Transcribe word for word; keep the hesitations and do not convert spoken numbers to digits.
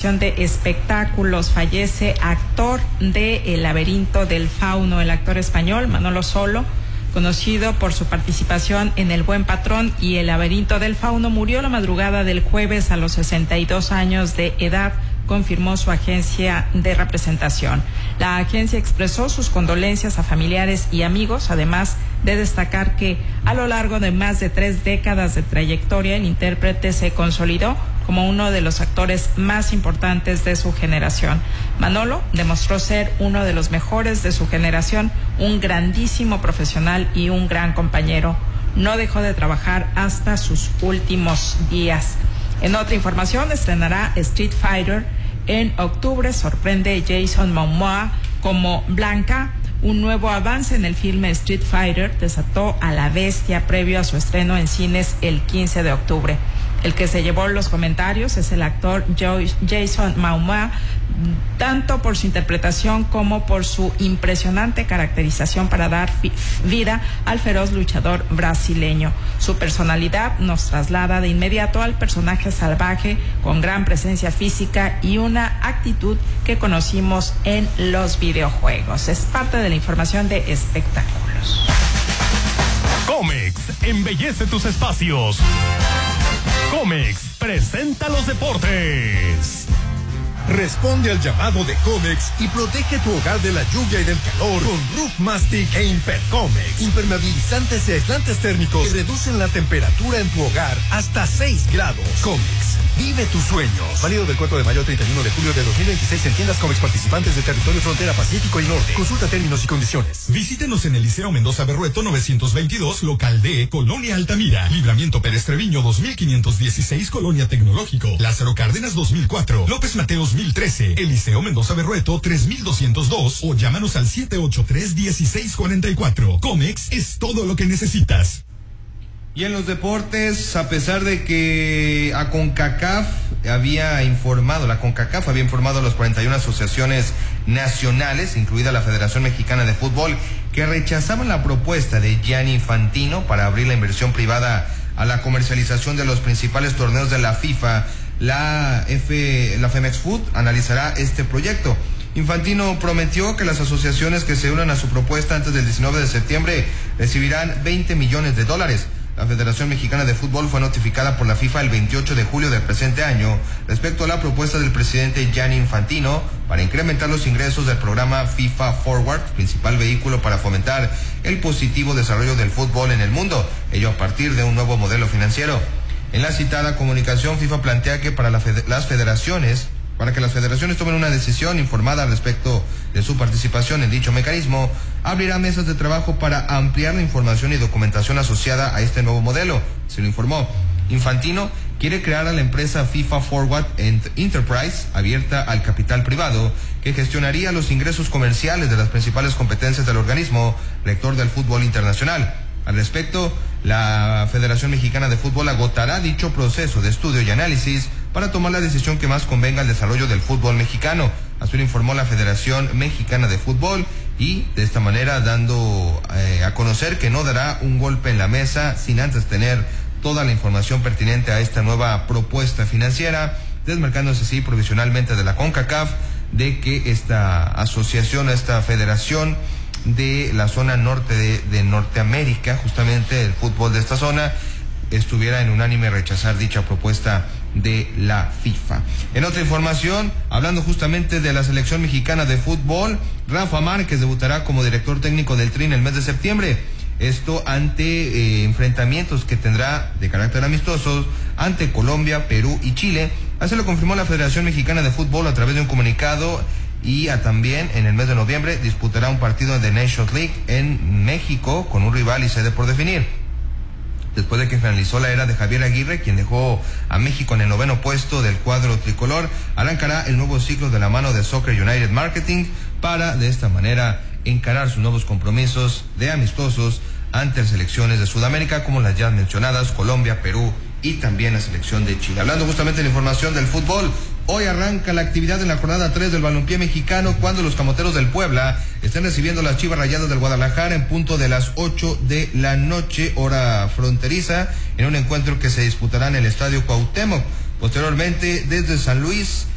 información de espectáculos. Fallece actor de El laberinto del fauno, el actor español Manolo Solo, conocido por su participación en El buen patrón y El laberinto del fauno, murió la madrugada del jueves a los sesenta y dos años de edad, confirmó su agencia de representación. La agencia expresó sus condolencias a familiares y amigos, además de destacar que a lo largo de más de tres décadas de trayectoria, el intérprete se consolidó como uno de los actores más importantes de su generación. Manolo demostró ser uno de los mejores de su generación, un grandísimo profesional y un gran compañero. No dejó de trabajar hasta sus últimos días. En otra información, estrenará Street Fighter en octubre. Sorprende Jason Momoa como Blanca. Un nuevo avance en el filme Street Fighter desató a la bestia previo a su estreno en cines el quince de octubre. El que se llevó los comentarios es el actor Jason Momoa, tanto por su interpretación como por su impresionante caracterización para dar vida al feroz luchador brasileño. Su personalidad nos traslada de inmediato al personaje salvaje con gran presencia física y una actitud que conocimos en los videojuegos. Es parte de la información de espectáculos. Comex embellece tus espacios. Comex presenta los deportes. Responde al llamado de Comex y protege tu hogar de la lluvia y del calor con Roof Mastic e Impercomex. Impermeabilizantes y aislantes térmicos que reducen la temperatura en tu hogar hasta seis grados. Comex, vive tus sueños. Válido del cuatro de mayo al treinta y uno de julio de dos mil veintiséis en tiendas Comex participantes de territorio frontera Pacífico y Norte. Consulta términos y condiciones. Visítenos en el Liceo Mendoza Berrueto novecientos veintidós, local D, Colonia Altamira. Libramiento Pérez Treviño dos mil quinientos dieciséis, Colonia Tecnológico. Lázaro Cárdenas dos mil cuatro. López Mateos dos mil trece, Eliseo Mendoza Berrueto tres mil doscientos dos o llámanos al siete ocho tres, uno seis cuatro cuatro. Comex es todo lo que necesitas. Y en los deportes, a pesar de que a CONCACAF había informado, la CONCACAF había informado a las cuarenta y una asociaciones nacionales, incluida la Federación Mexicana de Fútbol, que rechazaban la propuesta de Gianni Infantino para abrir la inversión privada a la comercialización de los principales torneos de la FIFA, la F, la Femex Food analizará este proyecto. Infantino prometió que las asociaciones que se unan a su propuesta antes del diecinueve de septiembre recibirán veinte millones de dólares. La Federación Mexicana de Fútbol fue notificada por la FIFA el veintiocho de julio del presente año respecto a la propuesta del presidente Gianni Infantino para incrementar los ingresos del programa FIFA Forward, principal vehículo para fomentar el positivo desarrollo del fútbol en el mundo, ello a partir de un nuevo modelo financiero. En la citada comunicación, FIFA plantea que para la fed- las federaciones, para que las federaciones tomen una decisión informada respecto de su participación en dicho mecanismo, abrirá mesas de trabajo para ampliar la información y documentación asociada a este nuevo modelo, se lo informó. Infantino quiere crear a la empresa FIFA Forward Enterprise, abierta al capital privado, que gestionaría los ingresos comerciales de las principales competencias del organismo rector del fútbol internacional. Al respecto, la Federación Mexicana de Fútbol agotará dicho proceso de estudio y análisis para tomar la decisión que más convenga al desarrollo del fútbol mexicano. Así lo informó la Federación Mexicana de Fútbol y de esta manera dando eh, a conocer que no dará un golpe en la mesa sin antes tener toda la información pertinente a esta nueva propuesta financiera, desmarcándose así provisionalmente de la CONCACAF de que esta asociación, esta federación de la zona norte de, de Norteamérica, justamente el fútbol de esta zona, estuviera en unánime rechazar dicha propuesta de la FIFA. En otra información, hablando justamente de la selección mexicana de fútbol, Rafa Márquez debutará como director técnico del Tri en el mes de septiembre. Esto ante eh, enfrentamientos que tendrá de carácter amistosos ante Colombia, Perú y Chile. Así lo confirmó la Federación Mexicana de Fútbol a través de un comunicado. Y a también en el mes de noviembre disputará un partido de Nations League en México con un rival y sede por definir. Después de que finalizó la era de Javier Aguirre, quien dejó a México en el noveno puesto del cuadro tricolor, arrancará el nuevo ciclo de la mano de Soccer United Marketing para de esta manera encarar sus nuevos compromisos de amistosos ante selecciones de Sudamérica como las ya mencionadas Colombia, Perú y también la selección de Chile. Hablando justamente de la información del fútbol, hoy arranca la actividad en la jornada tres del balompié mexicano cuando los Camoteros del Puebla están recibiendo las Chivas Rayadas del Guadalajara en punto de las ocho de la noche, hora fronteriza, en un encuentro que se disputará en el Estadio Cuauhtémoc. Posteriormente, desde San Luis,